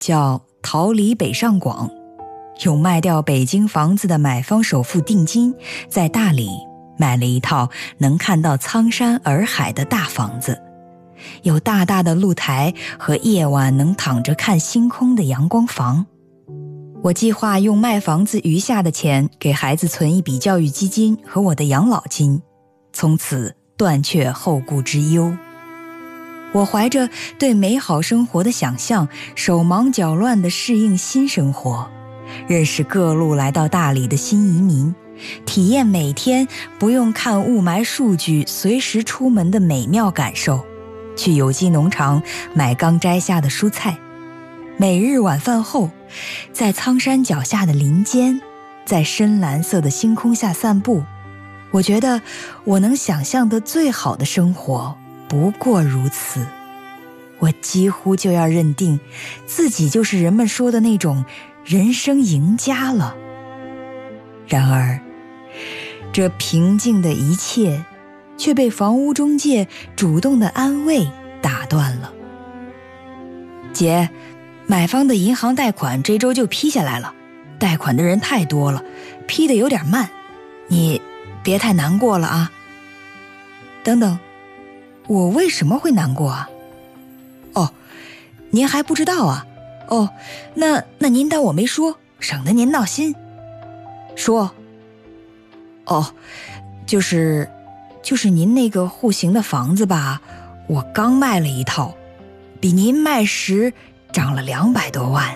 叫桃李北上广，用卖掉北京房子的买方首付定金，在大理买了一套能看到苍山洱海的大房子，有大大的露台和夜晚能躺着看星空的阳光房。我计划用卖房子余下的钱给孩子存一笔教育基金和我的养老金，从此断却后顾之忧。我怀着对美好生活的想象，手忙脚乱地适应新生活，认识各路来到大理的新移民，体验每天不用看雾霾数据随时出门的美妙感受，去有机农场买刚摘下的蔬菜，每日晚饭后在苍山脚下的林间，在深蓝色的星空下散步。我觉得我能想象的最好的生活不过如此。我几乎就要认定自己就是人们说的那种人生赢家了。然而这平静的一切却被房屋中介主动的安慰打断了。姐，买方的银行贷款这周就批下来了，贷款的人太多了，批得有点慢，你别太难过了啊。等等，我为什么会难过啊？哦，您还不知道啊？哦，那您当我没说，省得您闹心。说。哦，就是您那个户型的房子吧，我刚卖了一套，比您卖时涨了200多万。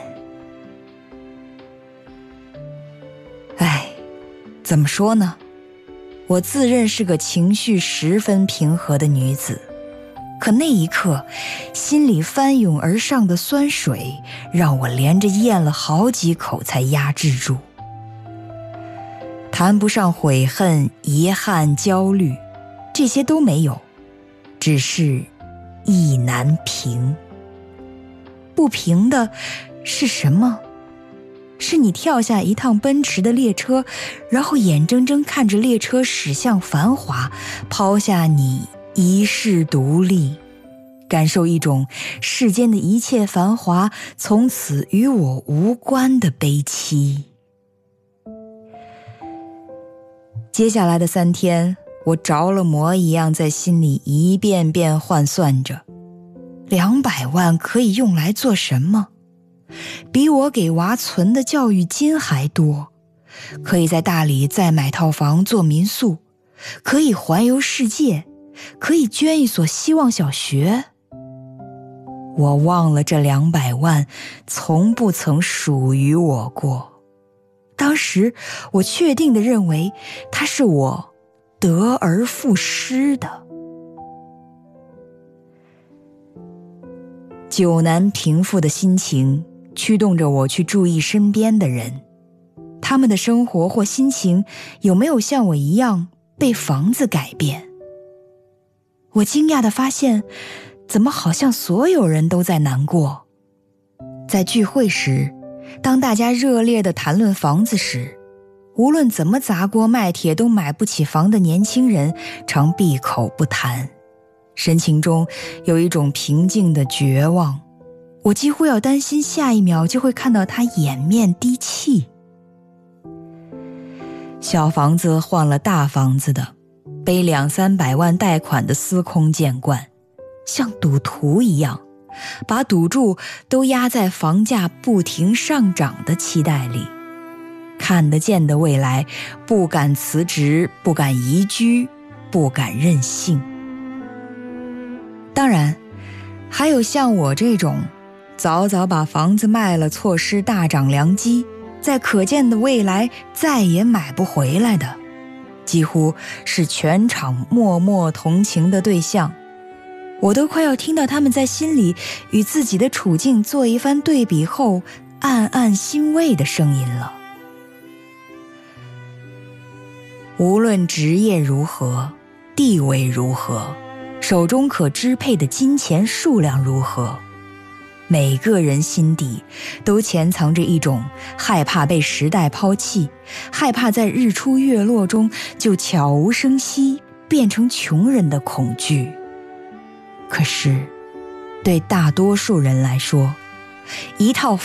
哎，怎么说呢？我自认是个情绪十分平和的女子，可那一刻心里翻涌而上的酸水让我连着咽了好几口才压制住。谈不上悔恨、遗憾、焦虑，这些都没有，只是意难平。不平的是什么？是你跳下一趟奔驰的列车，然后眼睁睁看着列车驶向繁华，抛下你一世独立，感受一种世间的一切繁华从此与我无关的悲戚。接下来的3天，我着了魔一样在心里一遍遍换算着，200万可以用来做什么？比我给娃存的教育金还多，可以在大理再买套房做民宿，可以环游世界，可以捐一所希望小学。我忘了这200万从不曾属于我过。当时我确定地认为它是我得而复失的。久难平复的心情驱动着我去注意身边的人，他们的生活或心情有没有像我一样被房子改变。我惊讶地发现，怎么好像所有人都在难过。在聚会时，当大家热烈地谈论房子时，无论怎么砸锅卖铁都买不起房的年轻人常闭口不谈，神情中有一种平静的绝望。我几乎要担心下一秒就会看到他掩面低泣。小房子换了大房子的，背200-300万贷款的司空见惯，像赌徒一样，把赌注都压在房价不停上涨的期待里，看得见的未来不敢辞职，不敢移居，不敢任性。当然，还有像我这种早早把房子卖了，错失大涨良机，在可见的未来再也买不回来的，几乎是全场默默同情的对象。我都快要听到他们在心里与自己的处境做一番对比后暗暗欣慰的声音了。无论职业如何，地位如何，手中可支配的金钱数量如何，每个人心底都潜藏着一种害怕被时代抛弃，害怕在日出月落中就悄无声息变成穷人的恐惧。可是对大多数人来说， 一套